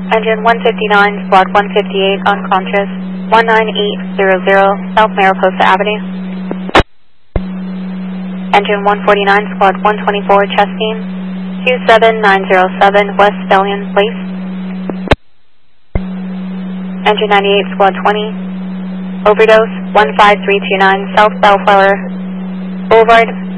Engine 159, Squad 158, unconscious, 19800 South Mariposa Avenue. Engine 149, Squad 124, chest team, 27907 West Stallion Place. Engine 98, Squad 20, overdose, 15329 South Bellflower Boulevard,